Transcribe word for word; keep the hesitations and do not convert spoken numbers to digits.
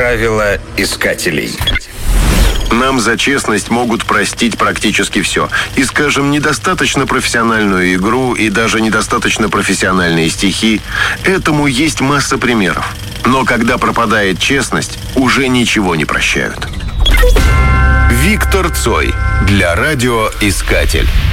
Правила искателей. Нам за честность могут простить практически все. И, скажем, недостаточно профессиональную игру, и даже недостаточно профессиональные стихи. Этому есть масса примеров. Но когда пропадает честность, уже ничего не прощают. Виктор Цой для радиоискатель.